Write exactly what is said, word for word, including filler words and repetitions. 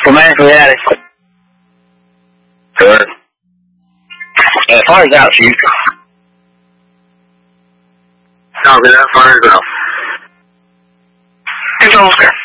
Commander for the attic. Sir. Uh, fire's out, Chief. Copy that, fire's out. Control, sir.